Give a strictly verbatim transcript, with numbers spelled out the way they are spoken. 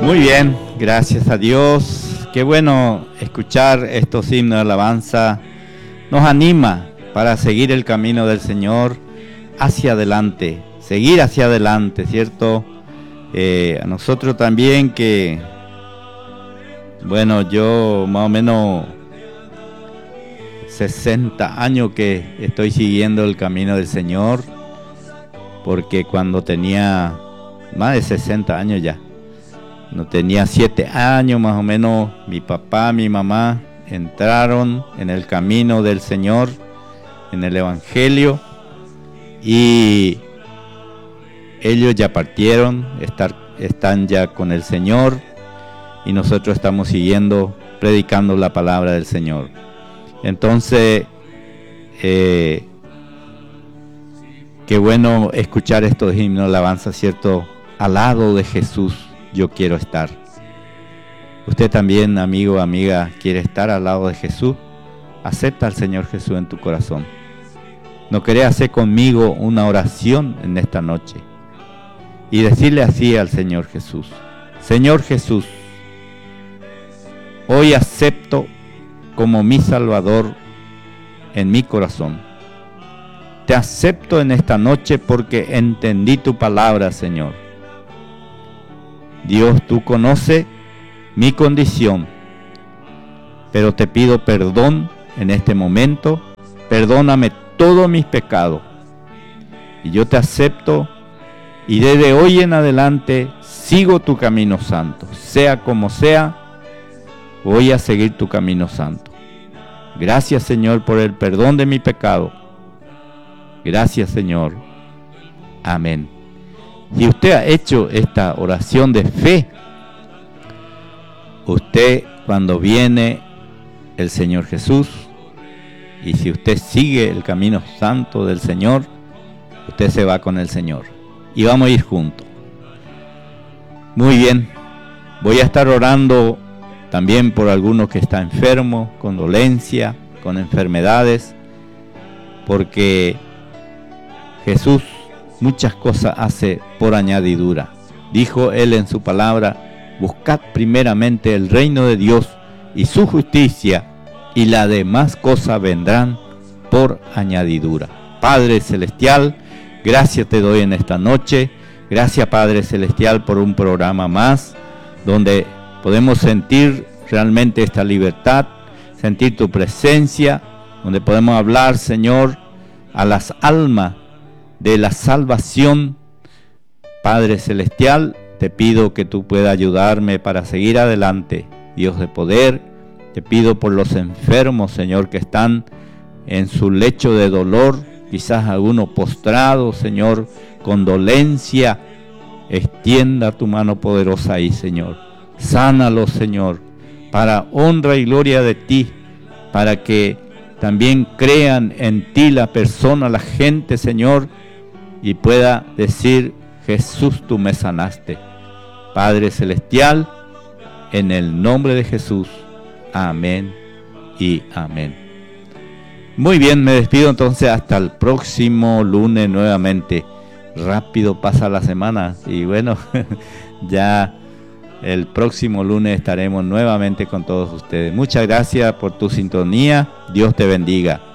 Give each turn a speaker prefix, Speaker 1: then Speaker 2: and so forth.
Speaker 1: Muy bien, gracias a Dios. Qué bueno escuchar estos himnos de alabanza. Nos anima para seguir el camino del Señor hacia adelante, seguir hacia adelante, ¿cierto? Eh, a nosotros también que, bueno, yo más o menos sesenta años que estoy siguiendo el camino del Señor, porque cuando tenía más de sesenta años ya, no tenía siete años más o menos, mi papá, mi mamá entraron en el camino del Señor, en el Evangelio, y ellos ya partieron, estar, están ya con el Señor, y nosotros estamos siguiendo, predicando la palabra del Señor. Entonces, eh, qué bueno escuchar estos himnos de alabanza, ¿cierto? Al lado de Jesús yo quiero estar. Usted también, amigo, amiga, quiere estar al lado de Jesús. Acepta al Señor Jesús en tu corazón. ¿No querés hacer conmigo una oración en esta noche? Y decirle así al Señor Jesús: Señor Jesús, hoy acepto como mi Salvador en mi corazón. Te acepto en esta noche porque entendí tu palabra, Señor. Dios, tú conoces mi condición, pero te pido perdón en este momento. Perdóname todos mis pecados. Y yo te acepto, y desde hoy en adelante sigo tu camino santo. Sea como sea, voy a seguir tu camino santo. Gracias, Señor, por el perdón de mi pecado. Gracias, Señor. Amén. Si usted ha hecho esta oración de fe, usted, cuando viene el Señor Jesús, y si usted sigue el camino santo del Señor, usted se va con el Señor. Y vamos a ir juntos. Muy bien. Voy a estar orando también por algunos que están enfermos, con dolencia, con enfermedades, porque Jesús muchas cosas hace por añadidura. Dijo Él en su palabra: buscad primeramente el reino de Dios y su justicia, y las demás cosas vendrán por añadidura. Padre Celestial, gracias te doy en esta noche. Gracias, Padre Celestial, por un programa más, donde podemos sentir realmente esta libertad, sentir tu presencia, donde podemos hablar, Señor, a las almas de la salvación. Padre Celestial, te pido que tú puedas ayudarme para seguir adelante, Dios de poder. Te pido por los enfermos, Señor, que están en su lecho de dolor, quizás algunos postrados, Señor, con dolencia. Extienda tu mano poderosa ahí, Señor. Sánalos, Señor, para honra y gloria de ti, para que también crean en ti la persona, la gente, Señor, y pueda decir: Jesús, tú me sanaste. Padre Celestial, en el nombre de Jesús, amén y amén. Muy bien, me despido entonces hasta el próximo lunes nuevamente. Rápido pasa la semana y bueno, ya el próximo lunes estaremos nuevamente con todos ustedes. Muchas gracias por tu sintonía. Dios te bendiga.